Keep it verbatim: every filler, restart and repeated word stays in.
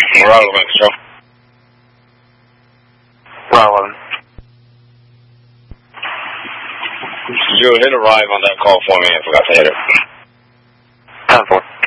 Route eleven, control. Route eleven. You hit arrive on that call for me. I forgot to hit it. ten four.